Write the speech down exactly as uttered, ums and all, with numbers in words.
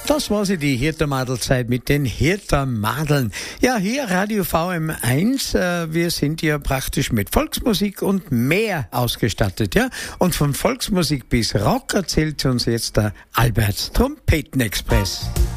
Das war sie, die Hirtermadelzeit mit den Hirtermadeln. Ja, hier Radio V M eins, äh, wir sind ja praktisch mit Volksmusik und mehr ausgestattet, ja. Und von Volksmusik bis Rock erzählt uns jetzt der Alberts Trompetenexpress.